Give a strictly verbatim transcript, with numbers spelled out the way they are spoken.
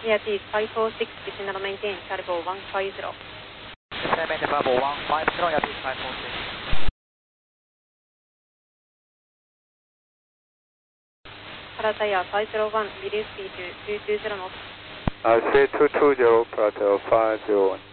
Airbus five four six, descend and maintain Carbo one five zero. Descend and maintain Carbo one five zero, Airbus five four six. Parataya five zero one, release speed two two zero knots. I C two two zero, Parataya five zero one.